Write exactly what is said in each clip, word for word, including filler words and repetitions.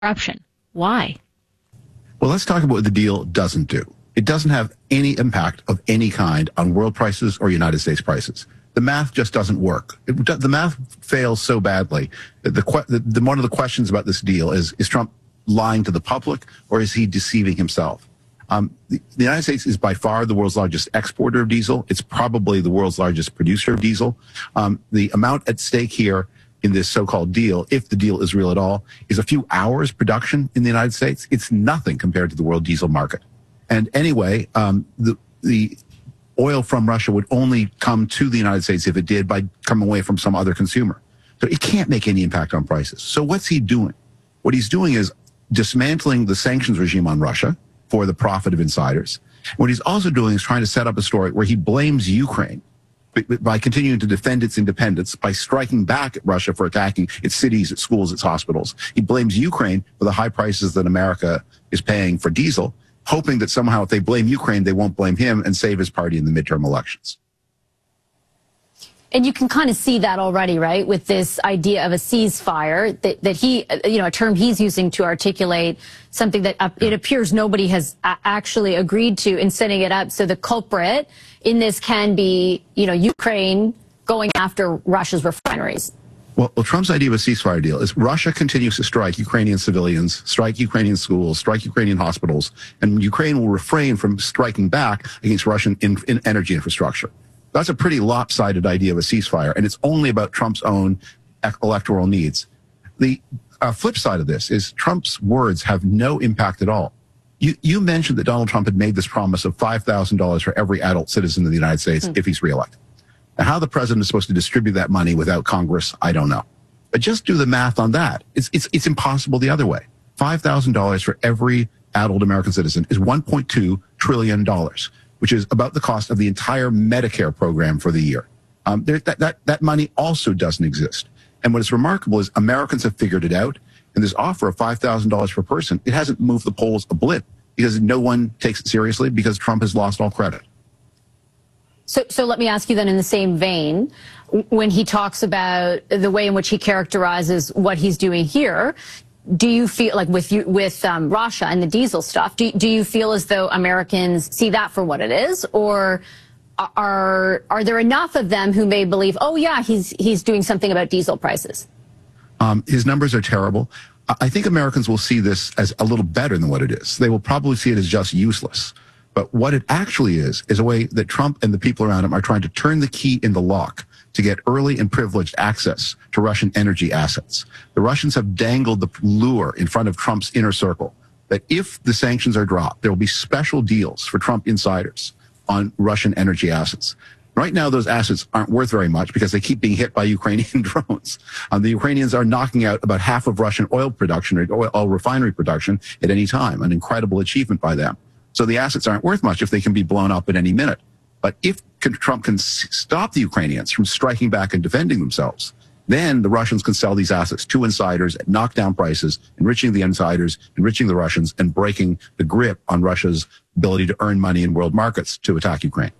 corruption. Why? Well, let's talk about what the deal doesn't do. It doesn't have any impact of any kind on world prices or United States prices. The math just doesn't work. It, the math fails so badly. The, the, the, one of the questions about this deal is, is Trump lying to the public or is he deceiving himself? Um, the, the United States is by far the world's largest exporter of diesel. It's probably the world's largest producer of diesel. Um, the amount at stake here in this so-called deal, if the deal is real at all, is a few hours production in the United States. It's nothing compared to the world diesel market. And anyway, um, the, the oil from Russia would only come to the United States if it did by coming away from some other consumer. So it can't make any impact on prices. So what's he doing? What he's doing is dismantling the sanctions regime on Russia for the profit of insiders. What he's also doing is trying to set up a story where he blames Ukraine by continuing to defend its independence, by striking back at Russia for attacking its cities, its schools, its hospitals. He blames Ukraine for the high prices that America is paying for diesel, hoping that somehow if they blame Ukraine, they won't blame him and save his party in the midterm elections. And you can kind of see that already, right, with this idea of a ceasefire that, that he, you know, a term he's using to articulate something that uh, it appears nobody has actually agreed to in setting it up. So the culprit in this can be, you know, Ukraine going after Russia's refineries. Well, well, Trump's idea of a ceasefire deal is Russia continues to strike Ukrainian civilians, strike Ukrainian schools, strike Ukrainian hospitals, and Ukraine will refrain from striking back against Russian in, in energy infrastructure. That's a pretty lopsided idea of a ceasefire, and it's only about Trump's own electoral needs. The uh, flip side of this is Trump's words have no impact at all. You, you mentioned that Donald Trump had made this promise of five thousand dollars for every adult citizen of the United States mm. if he's reelected. Now, how the president is supposed to distribute that money without Congress, I don't know. But just do the math on that. It's, it's, it's impossible the other way. five thousand dollars for every adult American citizen is one point two trillion dollars. Which is about the cost of the entire Medicare program for the year. Um, there, that, that, that money also doesn't exist. And what is remarkable is Americans have figured it out, and this offer of five thousand dollars per person, it hasn't moved the polls a blip because no one takes it seriously because Trump has lost all credit. So, so let me ask you then in the same vein, when he talks about the way in which he characterizes what he's doing here, do you feel like with you, with um, Russia and the diesel stuff, do, do you feel as though Americans see that for what it is, or are are there enough of them who may believe, oh yeah, he's he's doing something about diesel prices? Um, his numbers are terrible. I think Americans will see this as a little better than what it is. They will probably see it as just useless. But what it actually is, is a way that Trump and the people around him are trying to turn the key in the lock to get early and privileged access to Russian energy assets. The Russians have dangled the lure in front of Trump's inner circle that if the sanctions are dropped, there will be special deals for Trump insiders on Russian energy assets. Right now, those assets aren't worth very much because they keep being hit by Ukrainian drones. Um, the Ukrainians are knocking out about half of Russian oil production or oil, oil refinery production at any time, an incredible achievement by them. So the assets aren't worth much if they can be blown up at any minute. But if Trump can stop the Ukrainians from striking back and defending themselves, then the Russians can sell these assets to insiders at knockdown prices, enriching the insiders, enriching the Russians, and breaking the grip on Russia's ability to earn money in world markets to attack Ukraine.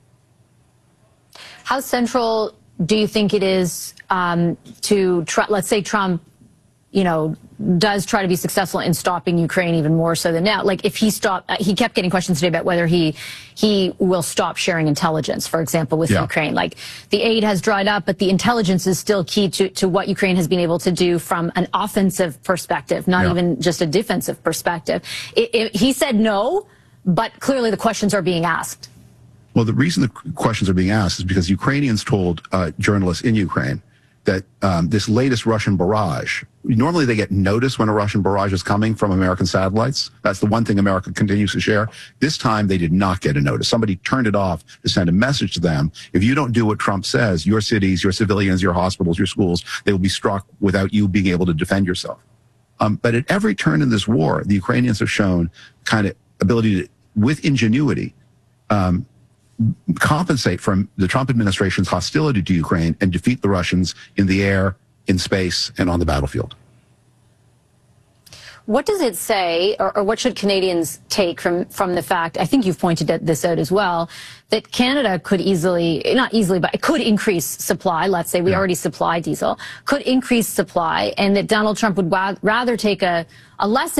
How central do you think it is um, to, let's say Trump, you know, does try to be successful in stopping Ukraine even more so than now? Like if he stopped, uh, he kept getting questions today about whether he he will stop sharing intelligence, for example, with yeah. Ukraine. Like the aid has dried up, but the intelligence is still key to, to what Ukraine has been able to do from an offensive perspective, not yeah. even just a defensive perspective. It, it, he said no, but clearly the questions are being asked. Well, the reason the questions are being asked is because Ukrainians told uh, journalists in Ukraine that um, this latest Russian barrage, normally they get notice when a Russian barrage is coming from American satellites. That's the one thing America continues to share. This time they did not get a notice. Somebody turned it off to send a message to them. If you don't do what Trump says, your cities, your civilians, your hospitals, your schools, they will be struck without you being able to defend yourself. Um, but at every turn in this war, the Ukrainians have shown kind of ability to, with ingenuity, um, compensate from the Trump administration's hostility to Ukraine and defeat the Russians in the air, in space, and on the battlefield. What does it say, or, or what should Canadians take from, from the fact, I think you've pointed at this out as well, that Canada could easily, not easily, but it could increase supply, let's say we yeah. already supply diesel, could increase supply, and that Donald Trump would rather take a, a less